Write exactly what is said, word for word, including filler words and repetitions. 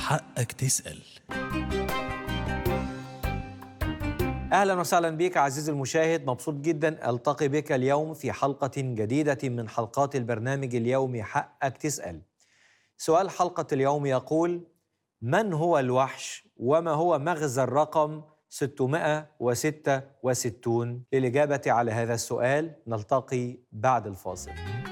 حقك تسأل. أهلا وسهلا بك عزيزي المشاهد، مبسوط جدا ألتقي بك اليوم في حلقة جديدة من حلقات البرنامج اليومي حقك تسأل. سؤال حلقة اليوم يقول: من هو الوحش وما هو مغزى الرقم ستمائة وستة وستون؟ للإجابة على هذا السؤال نلتقي بعد الفاصل.